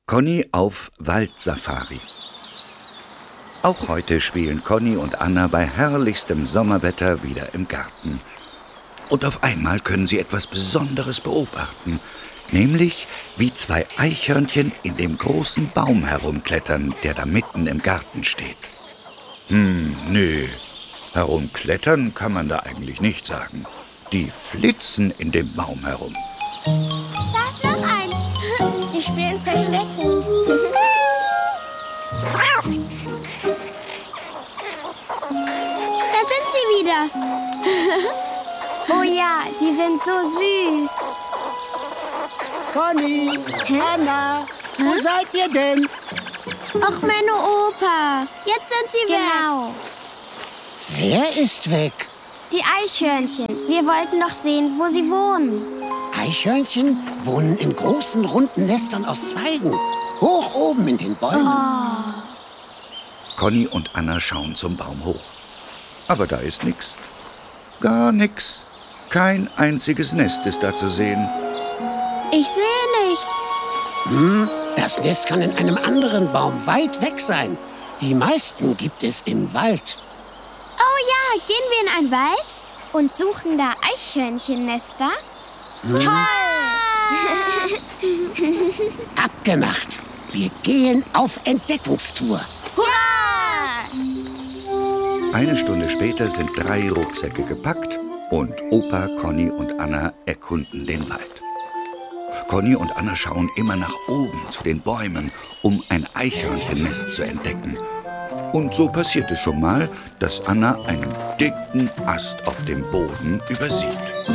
Conny auf Waldsafari. Auch heute spielen Conny und Anna bei herrlichstem Sommerwetter wieder im Garten. Und auf einmal können sie etwas Besonderes beobachten, nämlich wie 2 Eichhörnchen in dem großen Baum herumklettern, der da mitten im Garten steht. Nee, herumklettern kann man da eigentlich nicht sagen. Die flitzen in dem Baum herum. Da ist noch eins. Die spielen Verstecken. Da sind sie wieder. Oh ja, die sind so süß. Conny, Anna, wo seid ihr denn? Ach, meine Opa. Jetzt sind sie weg. Genau. Wer ist weg? Die Eichhörnchen. Wir wollten noch sehen, wo sie wohnen. Eichhörnchen wohnen in großen, runden Nestern aus Zweigen. Hoch oben in den Bäumen. Conny und Anna schauen zum Baum hoch. Aber da ist nix. Gar nix. Kein einziges Nest ist da zu sehen. Ich sehe nichts. Das Nest kann in einem anderen Baum weit weg sein. Die meisten gibt es im Wald. Oh ja, gehen wir in einen Wald und suchen da Eichhörnchennester? Toll! Abgemacht. Wir gehen auf Entdeckungstour. Hurra! Eine Stunde später sind 3 Rucksäcke gepackt und Opa, Conny und Anna erkunden den Wald. Conny und Anna schauen immer nach oben zu den Bäumen, um ein Eichhörnchennest zu entdecken. Und so passiert es schon mal, dass Anna einen dicken Ast auf dem Boden übersieht.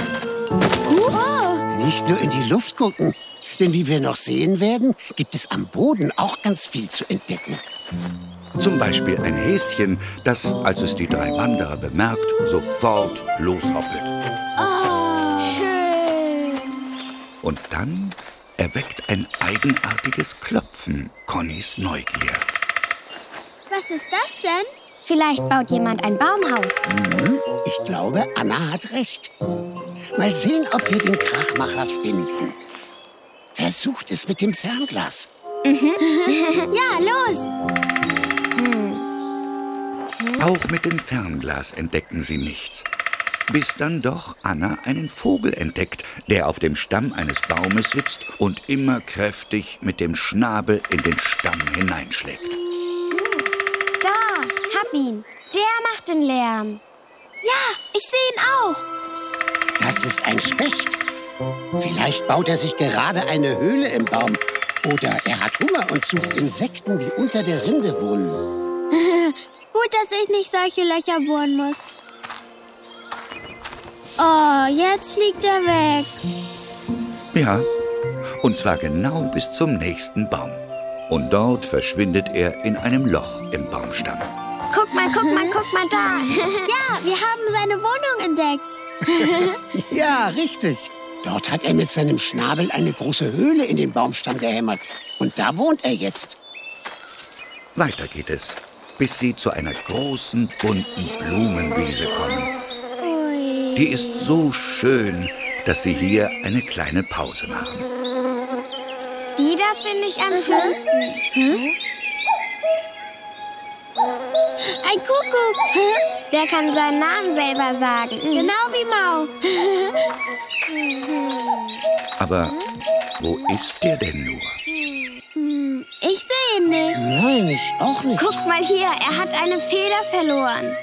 Nicht nur in die Luft gucken, denn wie wir noch sehen werden, gibt es am Boden auch ganz viel zu entdecken. Zum Beispiel ein Häschen, das, als es die 3 Wanderer bemerkt, sofort loshoppelt. Oh, schön. Und dann erweckt ein eigenartiges Klopfen Connys Neugier. Was ist das denn? Vielleicht baut jemand ein Baumhaus. Ich glaube, Anna hat recht. Mal sehen, ob wir den Krachmacher finden. Versucht es mit dem Fernglas. Ja, los. Auch mit dem Fernglas entdecken sie nichts. Bis dann doch Anna einen Vogel entdeckt, der auf dem Stamm eines Baumes sitzt und immer kräftig mit dem Schnabel in den Stamm hineinschlägt. Da, hab ihn. Der macht den Lärm. Ja, ich sehe ihn auch. Das ist ein Specht. Vielleicht baut er sich gerade eine Höhle im Baum. Oder er hat Hunger und sucht Insekten, die unter der Rinde wohnen. Gut, dass ich nicht solche Löcher bohren muss. Oh, jetzt fliegt er weg. Ja, und zwar genau bis zum nächsten Baum. Und dort verschwindet er in einem Loch im Baumstamm. Guck mal da. Ja, wir haben seine Wohnung entdeckt. Ja, richtig. Dort hat er mit seinem Schnabel eine große Höhle in den Baumstamm gehämmert. Und da wohnt er jetzt. Weiter geht es, bis sie zu einer großen, bunten Blumenwiese kommen. Ui. Die ist so schön, dass sie hier eine kleine Pause machen. Die da finde ich am schönsten. Ein Kuckuck. Der kann seinen Namen selber sagen. Genau wie Mau. Aber wo ist der denn nur? Ich sehe ihn nicht. Nein, ich auch nicht. Guck mal hier, er hat eine Feder verloren.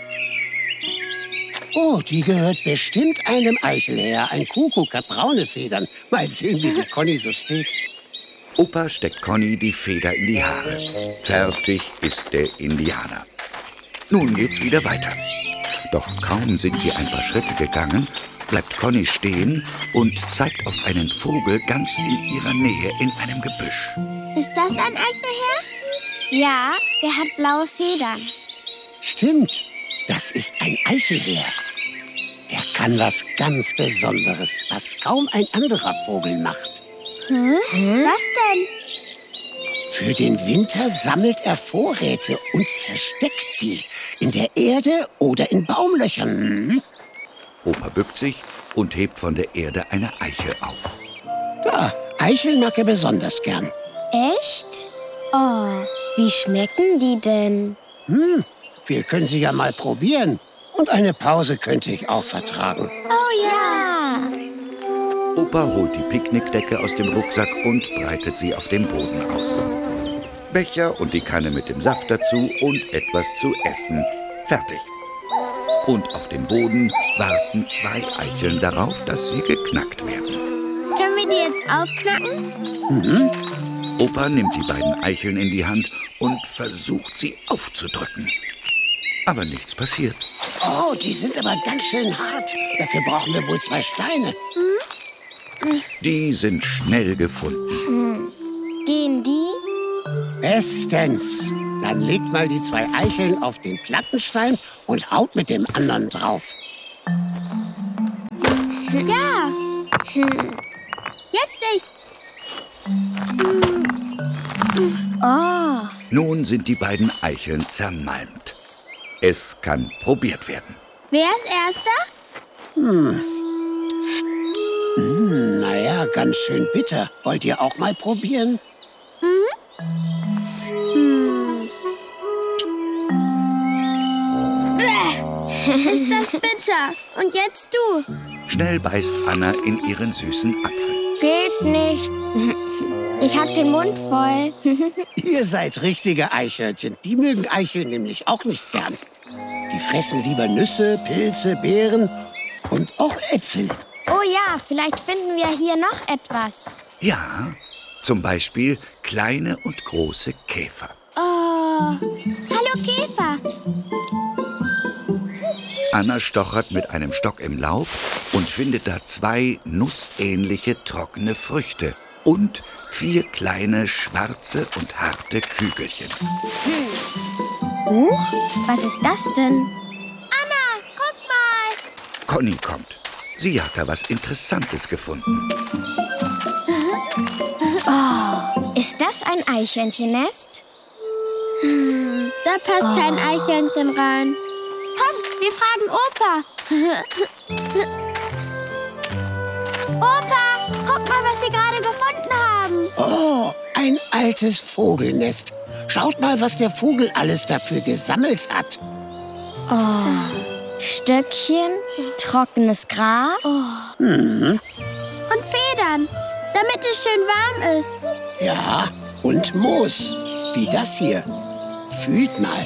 Oh, die gehört bestimmt einem Eichelherr. Ein Kuckuck hat braune Federn. Mal sehen, wie sie Conny so steht. Opa steckt Conny die Feder in die Haare. Fertig ist der Indianer. Nun geht's wieder weiter. Doch kaum sind sie ein paar Schritte gegangen, bleibt Conny stehen und zeigt auf einen Vogel ganz in ihrer Nähe in einem Gebüsch. Ist das ein Eichelherr? Ja, der hat blaue Federn. Stimmt, das ist ein Eichelherr. Der kann was ganz Besonderes, was kaum ein anderer Vogel macht. Was denn? Für den Winter sammelt er Vorräte und versteckt sie in der Erde oder in Baumlöchern. Opa bückt sich und hebt von der Erde eine Eiche auf. Da, Eicheln mag er besonders gern. Echt? Oh, wie schmecken die denn? Wir können sie ja mal probieren. Und eine Pause könnte ich auch vertragen. Oh ja! Opa holt die Picknickdecke aus dem Rucksack und breitet sie auf dem Boden aus. Becher und die Kanne mit dem Saft dazu und etwas zu essen. Fertig. Und auf dem Boden warten 2 Eicheln darauf, dass sie geknackt werden. Können wir die jetzt aufknacken? Opa nimmt die beiden Eicheln in die Hand und versucht, sie aufzudrücken. Aber nichts passiert. Oh, die sind aber ganz schön hart. Dafür brauchen wir wohl 2 Steine. Die sind schnell gefunden. Gehen die? Bestens. Dann legt mal die 2 Eicheln auf den Plattenstein und haut mit dem anderen drauf. Ja! Jetzt ich! Oh, Nun sind die beiden Eicheln zermalmt. Es kann probiert werden. wer ist Erster? Naja, ganz schön bitter. Wollt ihr auch mal probieren? Ist das bitter? Und jetzt du? Schnell beißt Anna in ihren süßen Apfel. Geht nicht. Ich hab den Mund voll. Ihr seid richtige Eichhörnchen. Die mögen Eicheln nämlich auch nicht gern. Die fressen lieber Nüsse, Pilze, Beeren und auch Äpfel. Oh ja, vielleicht finden wir hier noch etwas. Ja, zum Beispiel kleine und große Käfer. Oh, hallo Käfer. Anna stochert mit einem Stock im Laub und findet da 2 nussähnliche trockene Früchte und 4 kleine schwarze und harte Kügelchen. Huch, was ist das denn? Anna, guck mal. Conny kommt. Sie hat da was Interessantes gefunden. Ist das ein Eichhörnchennest? Da passt kein Eichhörnchen rein. Komm, wir fragen Opa. Opa, guck mal, was Sie gerade gefunden haben. Oh, ein altes Vogelnest. Schaut mal, was der Vogel alles dafür gesammelt hat. Stöckchen, trockenes Gras. Und Federn, damit es schön warm ist. Ja, und Moos. Wie das hier. Fühlt mal.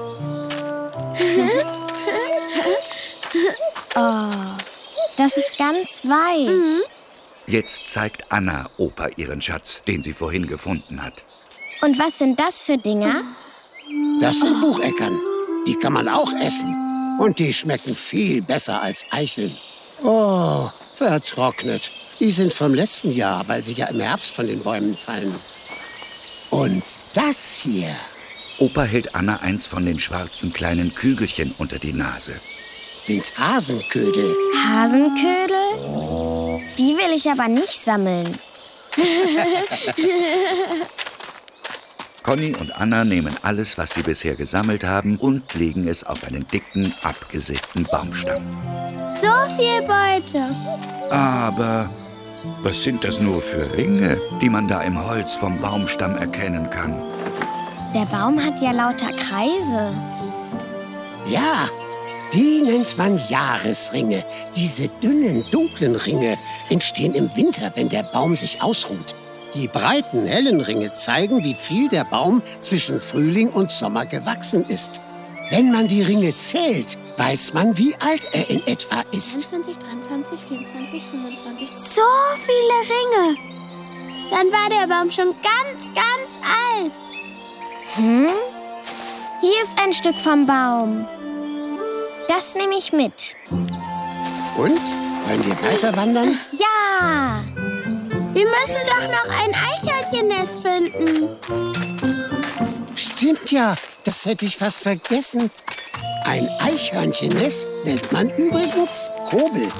Das ist ganz weich. Jetzt zeigt Anna Opa ihren Schatz, den sie vorhin gefunden hat. Und was sind das für Dinger? Das sind Bucheckern. Die kann man auch essen. Und die schmecken viel besser als Eicheln. Oh, vertrocknet. Die sind vom letzten Jahr, weil sie ja im Herbst von den Bäumen fallen. Und das hier. Opa hält Anna eins von den schwarzen kleinen Kügelchen unter die Nase. Sind Hasenködel. Hasenködel? Die will ich aber nicht sammeln. Conny und Anna nehmen alles, was sie bisher gesammelt haben, und legen es auf einen dicken, abgesägten Baumstamm. So viel Beute. Aber was sind das nur für Ringe, die man da im Holz vom Baumstamm erkennen kann? Der Baum hat ja lauter Kreise. Ja, die nennt man Jahresringe. Diese dünnen, dunklen Ringe entstehen im Winter, wenn der Baum sich ausruht. Die breiten, hellen Ringe zeigen, wie viel der Baum zwischen Frühling und Sommer gewachsen ist. Wenn man die Ringe zählt, weiß man, wie alt er in etwa ist. 23, 23, 24, 25. So viele Ringe. Dann war der Baum schon ganz, ganz alt. Hier ist ein Stück vom Baum. Das nehme ich mit. Und? Wollen wir weiter wandern? Ja! Wir müssen doch noch ein Eichhörnchennest finden. Stimmt ja, das hätte ich fast vergessen. Ein Eichhörnchennest nennt man übrigens Kobel.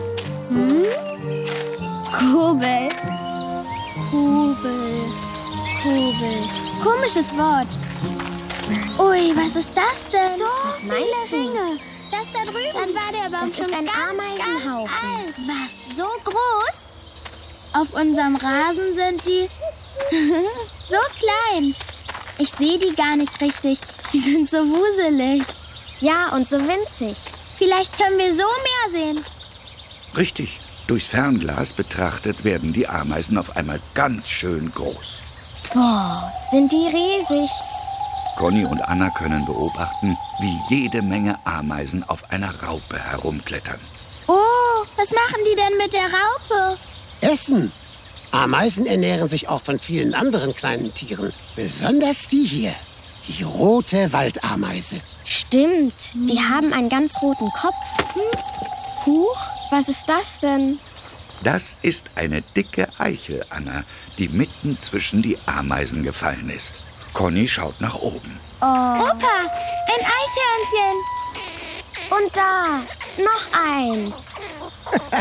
Kobel. Kobel. Kobel. Komisches Wort. Ui, was ist das denn? So was meinst viele Ringe. Das da drüben. Dann war der Baum schon ein Ameisenhaufen. Was? So groß? Auf unserem Rasen sind die so klein. Ich sehe die gar nicht richtig. Die sind so wuselig. Ja, und so winzig. Vielleicht können wir so mehr sehen. Richtig. Durchs Fernglas betrachtet werden die Ameisen auf einmal ganz schön groß. Boah, sind die riesig. Conny und Anna können beobachten, wie jede Menge Ameisen auf einer Raupe herumklettern. Oh, was machen die denn mit der Raupe? Essen. Ameisen ernähren sich auch von vielen anderen kleinen Tieren. Besonders die hier, die rote Waldameise. Stimmt, die haben einen ganz roten Kopf. Huch, was ist das denn? Das ist eine dicke Eichel, Anna, die mitten zwischen die Ameisen gefallen ist. Conny schaut nach oben. Oh. Opa, ein Eichhörnchen. Und da, noch eins.